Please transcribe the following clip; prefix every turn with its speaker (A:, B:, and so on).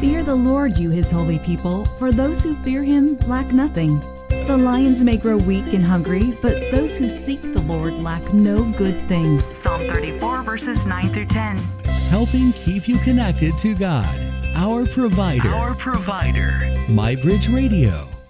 A: Fear the Lord, you his holy people, for those who fear him lack nothing. The lions may grow weak and hungry, but those who seek the Lord lack no good thing.
B: Psalm 34, verses 9 through 10.
C: Helping keep you connected to God, our provider.
B: Our provider.
C: MyBridge Radio.